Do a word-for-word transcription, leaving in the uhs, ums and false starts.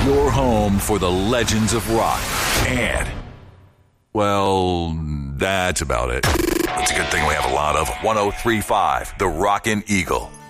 Your home for the legends of rock. And, well, that's about it. It's a good thing we have a lot of one oh three point five, the Rockin' Eagle.